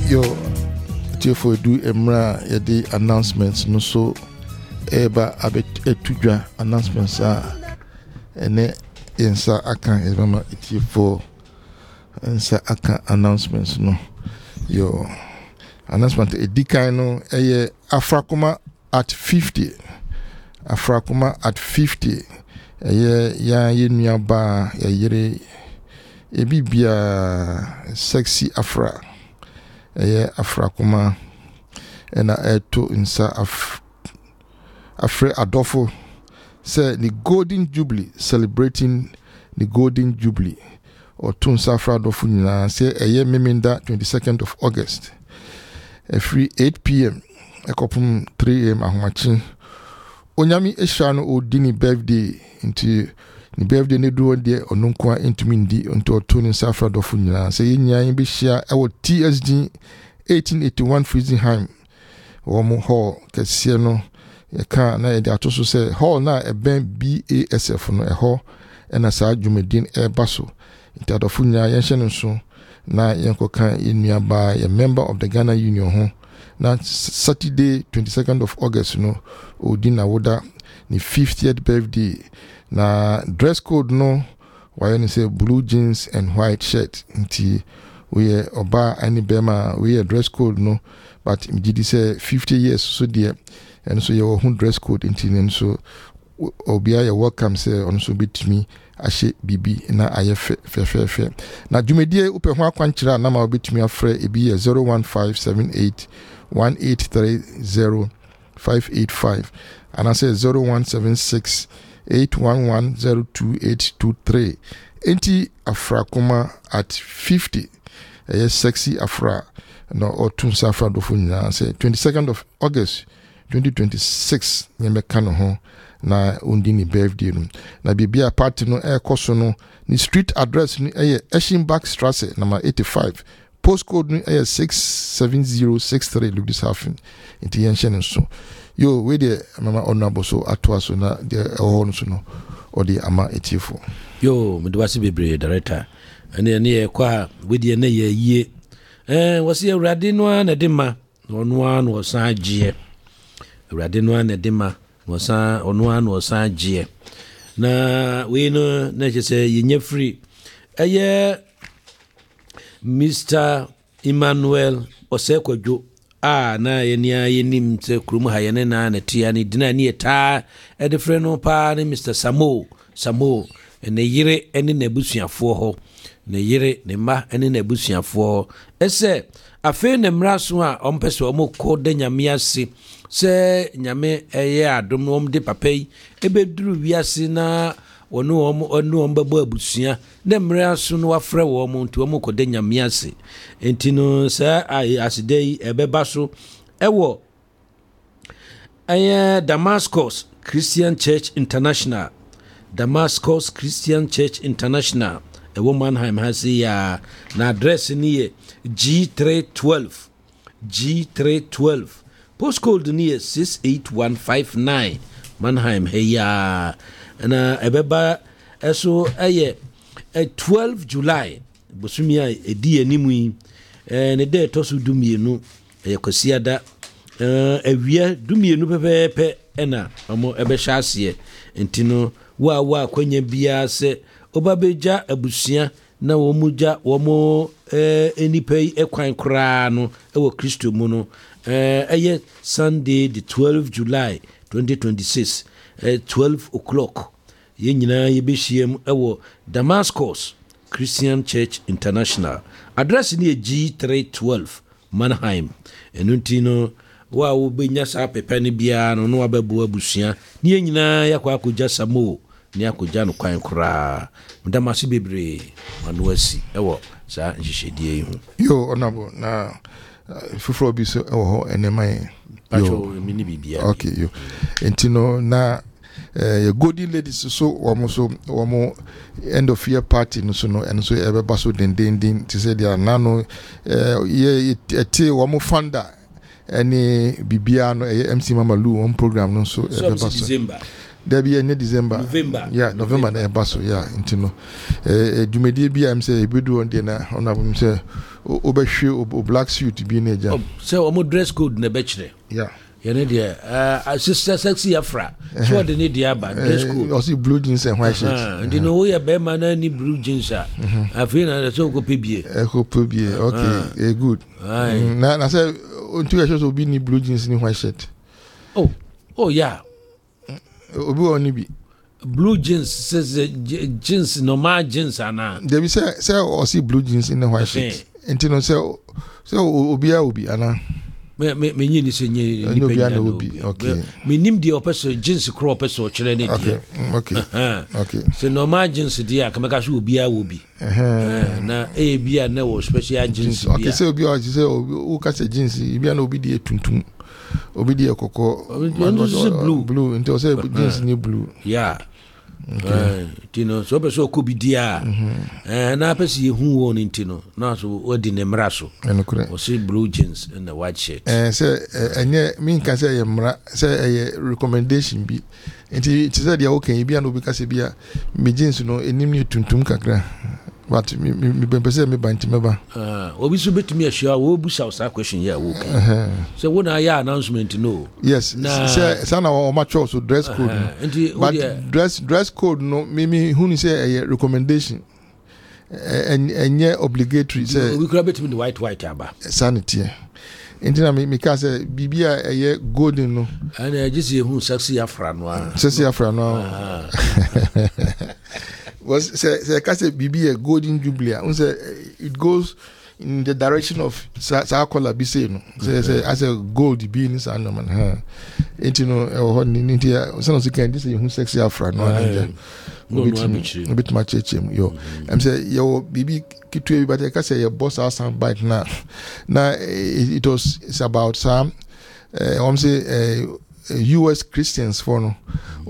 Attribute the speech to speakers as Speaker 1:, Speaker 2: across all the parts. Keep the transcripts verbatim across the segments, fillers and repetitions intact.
Speaker 1: Yo, for do emra yedi announcements no so eba abet etudwa announcements a ene yensa aka emama for yensa aka announcements no. Yo, announcement edikan no eye Afrakuma at fifty. Afrakuma at fifty. Eye ya yenua ba ya yire ebibia sexy Afra. Eye Afrakuma ena eto insa af Afre Adolfo say the Golden Jubilee, celebrating the Golden Jubilee or Tunsa Afra Adolfo nyina say eye meminda twenty-second of August every eight p.m. ekopum three a.m. ahomachin onyami ehia no odini birthday into ni birthday ne do de ononkwa intumi ndi onto Tony Afra Adolfo nyina say yenyan be hia e wo T S G eighteen eighty-one Friesenheim womo hall kese no ye ka na ye de atoso say hall na e ben B A S F no e hall ena sa dwumedin e baso nti Adolfo nyina yen hye nso na yenko kan enua ba a member of the Ghana Union ho na Saturday twenty-second of August no odina woda ni fiftieth birthday na dress code no why you say blue jeans and white shirt nti we oba any bema we dress code no but did say fifty years so there and so your own dress code nti and so obia you welcome say on so bit me ahye bibi na aye fe fe fe na dwumedie upe ho akwankyira na ma obetumi afre ebi zero one five seven eight one eight three zero five eight five and I say zero one seven six eight one one zero two eight two three. Enti Afrakuma at fifty. A sexy Afra no or Tunsa Afra Adolfo nyina say twenty-second of August twenty twenty-six nyeme kano ho na undini birthday no na bibia party no e koso no ni street address ni e Eschenbach Strasse number eighty-five postcode ni e six seven zero six three look this half into yenchen so yo we de mama honorable so atwa so na de ho so no or the ama etifo
Speaker 2: yo medwase bebre director ene ne kwa we de na ye yie eh wose awrade no na de ma ono an wo san gie awrade no na de ma wo san ono an wo san gie na we no na je say yenye free eye Mister Emmanuel Osekwadwo a na yenia yenim te krum ha yene na na tia ni dina ni eta e de frɛ no pa ne Mister Samo Samo ne yire ene na busuafo ho ne yire ne ma ene na busuafo ese afi ne mraso a ompese o moko de nyame ase se nyame eye adom no de papai ebeduru wiase na wono om onu ombabo abusua ne mraso no afrɛ wo mo nti o moko de nyame ase enti no sa asidei ebeba so ewo eye Damascus Christian Church International Damascus Christian Church International a woman Mannheim has ya na address ni G three twelve G three twelve postcode ni six eight one five nine Mannheim heya na ebeba eso eye twelve July bosumia edi animu yi eh ne de to so dumienu eye kwasiada eh awia dumienu pepepe ena omo ebe hyase entino wa wa kwanya bia se obabeja abusia na wo muja wo mo eh enipai ekwan kra no ewo Kristo mu no eh eye Sunday the twelfth July twenty twenty-six eh twelve o'clock ye nyina ye behiem ewo Damascus Christian Church International address ni G three twelve Mannheim enutino wa wo benya sa pepe ne bia no no ababu abusia ni nyina yakwa akogya Samo ni akogya no kwan kra mdamase bebre manuasi ewo sa nhihedie hu
Speaker 1: yo onabo na fufuro bi so ewo ho enemai
Speaker 2: yo mini bibia
Speaker 1: okay yo entino na eh Golden Ladies so womo so womo end of year party no so no and so ebeba so den den den ti say dia nano eh ye eti womo founder any bibia no M C Mama Lu on program no so
Speaker 2: ebeba so December
Speaker 1: there be any December
Speaker 2: November
Speaker 1: yeah November na eba so yeah nti no eh dwumadi bi am say ebedu on dey na ona bum say obehwe o black suit bi na eja
Speaker 2: so omo dress code na be kire
Speaker 1: yeah
Speaker 2: you know there uh sister sexy afra so the need there ba dress code
Speaker 1: also blue jeans and white shirt
Speaker 2: and you know we are be man na ni blue jeans ah afi na so ko pebie
Speaker 1: e ko pebie okay eh good na na say ontu e so bi ni blue jeans ni white shirt
Speaker 2: oh oh yeah
Speaker 1: obi oni bi
Speaker 2: blue jeans says jeans normal jeans ana
Speaker 1: there be say say or see blue jeans in the white shirt enti no say say obi a obi ana
Speaker 2: me me me nyini se nyi ni
Speaker 1: pe na obi okay
Speaker 2: me nim de opeso jeans kro opeso kire ne
Speaker 1: dia okay okay
Speaker 2: so normal jeans dia ka meka so obi a obi eh na e bia na wo special jeans
Speaker 1: dia okay say obi a say o ka say jeans bia na obi de tuntum obi de kokko
Speaker 2: blue
Speaker 1: blue into say jeans ni blue
Speaker 2: yeah eh tino so be so ko bi dia eh na pesi hu won ntino na so odi ne mra so o say blue jeans and the white shirt
Speaker 1: eh say enye min ka say ye mra say recommendation bi nti ti say dia okay bi an obi ka say bia me jeans no enim ni tuntum kakra but me me pese me banti meba
Speaker 2: ah obi so betumi ahia wo bu sa sa question ya wo kan so wo na ya announcement no
Speaker 1: yes say sana o ma cho so dress code no but dress dress code no me me hu ni say a recommendation and enye obligatory say
Speaker 2: we could betumi the white white aba
Speaker 1: sanity enti na me ka say bibia eye golden no
Speaker 2: ana just ye hu sexy afra no
Speaker 1: sexy afra no was say say ka say bibi a golden jubilee un say it goes in the direction of sa color be say no say say as a gold be in sa no man ha enti no e ho ni ni so no can this you sexy afra no anja
Speaker 2: no no
Speaker 1: a bit much chem yo am say yo bibi kitwe but ka say your boss our sound bite na na it was it's about some uh, um say uh, U S Christians for no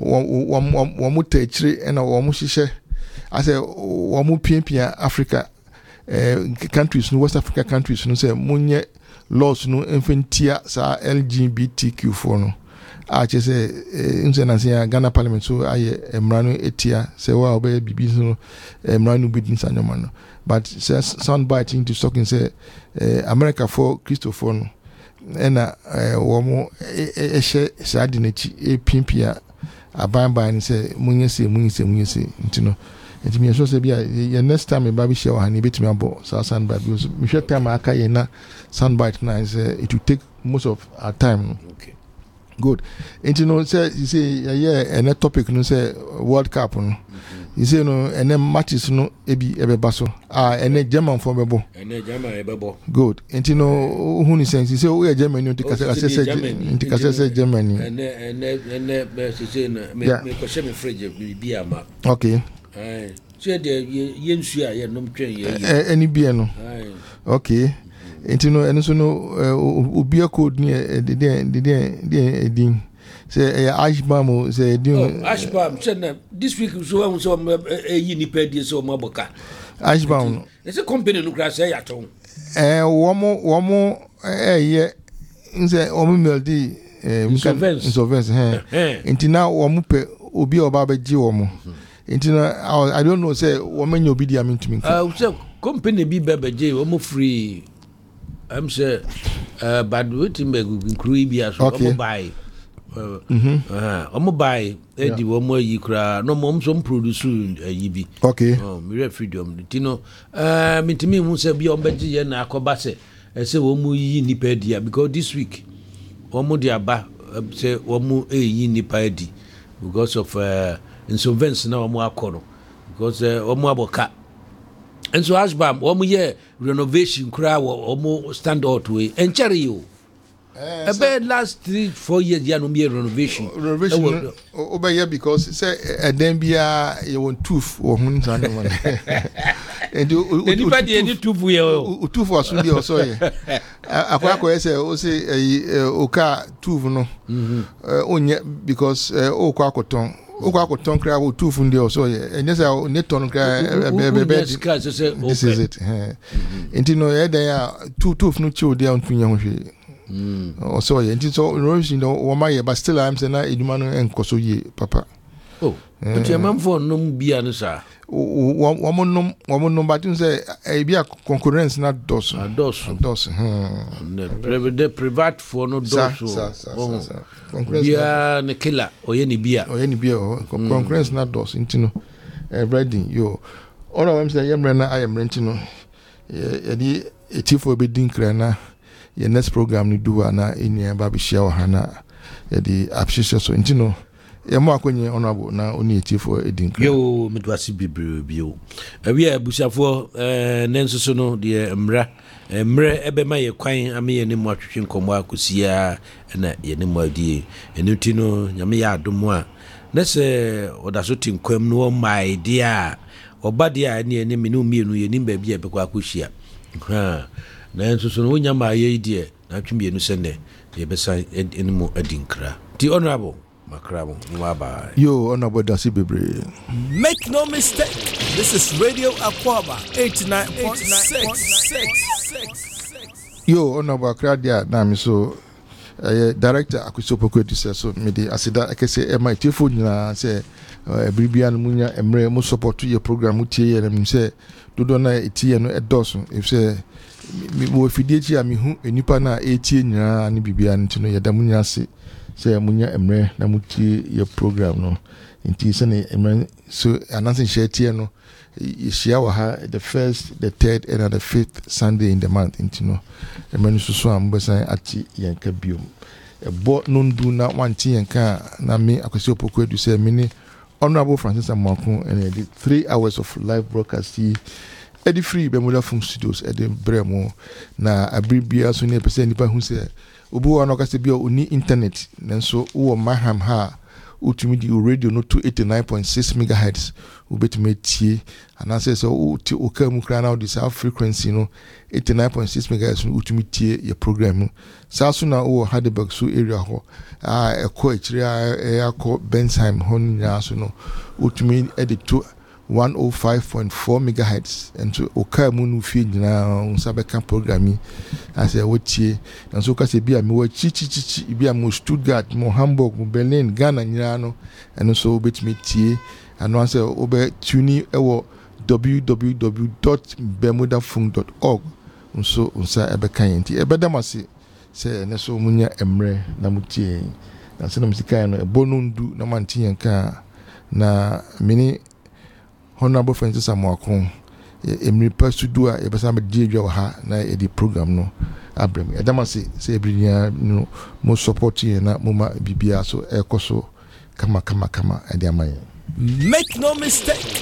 Speaker 1: one one mo techire and one mo hihye I say one mo pimpia Africa uh, countries no West Africa countries no say munye laws no infantia sa L G B T Q for no a che say nse na say Ghana Parliament so aye emrano etia say wa obe bibi no emrano bidin sanyoma no but say sound biting to talking say uh, America for Christopher no ena wo mo ehye sade na chi e pimpia abamba ni say munye se munye se munye se ntino enti me so say bia ye next time e ba bi share wa ni betimi abo so sound bite because me share time aka ye na sound bite na is uh, it will take most of our time.
Speaker 2: Okay,
Speaker 1: good. Enti no say you say yeah ene topic no say World Cup no you say no ene matches no ebi ebeba so ah ene German for bebo
Speaker 2: ene German ebebo
Speaker 1: good enti no who ni sense you say we German no tikase say tikase say Germany
Speaker 2: ene ene ene be say na me me ko she me fridge bi ama
Speaker 1: okay
Speaker 2: eh so de ye nsu a ye nom twen ye
Speaker 1: eni bi no okay enti no ene so no obi code ni de de de de edin say ashbam say edin
Speaker 2: ashbam say this week so so eyi ni pedi so mo boka
Speaker 1: ashbam
Speaker 2: it's a company no crash ya ton
Speaker 1: eh wo mo wo mo eh ye nse wo mo meldi
Speaker 2: insolvence
Speaker 1: insolvence eh enti na wo mo pe obi oba ba gi wo mo enti na I don't know say wo menyo obi di amintumi
Speaker 2: ah say company bi bebe gi wo mo free I'm say uh but wetin be include bi aso wo buy mhm ah wo buy e di wo mo yi kra no mo so produce yi bi
Speaker 1: okay
Speaker 2: oh me freedom tino uh mitimi hu say bi o be gi ye na akoba se e say wo mo yi nipa dia because this week wo mo dia ba say wo mo e yi nipa di because of uh insolvency na wo mo akono because wo mo aboka. And so Ashbam, one year renovation cry or stand out way and cherry you. A bad last three, four years, ya no mere renovation.
Speaker 1: Renovation over here because say a then be a you want tooth or hun and you
Speaker 2: anybody any tooth we
Speaker 1: tooth was Sunday or so. Aqua say, oh, say a oka tooth no. Only because oh, quacoton. Okwa ko ton kra wo two funde so ye enye say ne ton kra this is it eh enti no e den ya two two no chi odi an tunya ho hwe mm o so ye enti so renovation no wo ma ye but still I'm saying na eduma no enkoso ye papa
Speaker 2: Oh, but your man for no beer no sir.
Speaker 1: Woman no woman no but say e be a concurrence na dos.
Speaker 2: Dos.
Speaker 1: Dos. Hmm.
Speaker 2: The private for no dos.
Speaker 1: Sir, sir, sir.
Speaker 2: Concurrence. Beer ne killer or any beer.
Speaker 1: Or any beer concurrence na dos intino. Eh ready yo. All of them say yemre na I am renting no. Ye di etifo be din kra na. Your next program ni do na eni ba be share ha na. Ye di appreciate so intino. Ya mo akonye honorable na oni etifo edin kra.
Speaker 2: Yo medwasi bibiri bio. Awi abusafo eh nenso so no de mra mre ebe ma ye kwan ame ye ne mo atwetwe nkomo akosia na ye ne mo adie. Enu ti no nyame ya adomo a na se odaso tinkwam no my idea obade a ne ne me no mienu ye nim ba bia be kwa akosia. Ha nenso so no nya ma ye idea na atwemie nu sene ye besa eni mo adinkra. The honorable Makrabo, bye.
Speaker 1: Yo, honorable Dasi Bebre.
Speaker 3: Make no mistake, this is Radio Aquaba eighty-nine point six.
Speaker 1: Yo, honorable Kradia, na mi so uh, director Akuso Pokweti says so me de asida akese e my telephone na say Bribian munya emre mo support your program mutie ye na mi say dodo na etie no edoso if say mi wo fidie chi a mi hu enipa na etie nyina ne bibia ntino ye da munya se say munya emre na mutie your program no nti se ne emre so anansi share tie no you share wa ha the first the third and the fifth Sunday in the month ntino emre so so am besan ati yanka biom e bo nundu na wanti yanka na me Akwesi Opoku say mini Honorable Francis Amakun and the three hours of live broadcast Eddie Free Bermuda Funk Studios at the Bremo na abribia so ne pese nipa hu se obu wa no ka se bia oni internet nanso wo maham ha utumi di radio no two eighty-nine point six megahertz ubetumi tie anase so uti okamu kra na this frequency no eighty-nine point six megahertz utumi tie your program sa so na wo Heidelberg so area ho ah ekọ ekire akọ Bensheim ho nya so no utumi edit to one oh five point four megahertz and to okamu no fi nyina unsabeka programming as a wotie and so ka se bia me wo chi chi chi bia mo Stuttgart mo Hamburg mo Berlin Ghana nyina no and so obetumi tie and once obe tuni ewo w w w dot bermuda funk dot org so unsa ebeka yenti ebedamase se ne so munya emre na mutie na se na musika no ebonundu na mantie nka na mini Honorable Francis Amakun emri pasudu a ebesa me die dwa ha na e di program no abrem edamase se ebrinya no mo support ye na mo ma bibia so ekoso kama kama kama ade amaye.
Speaker 3: Make no mistake,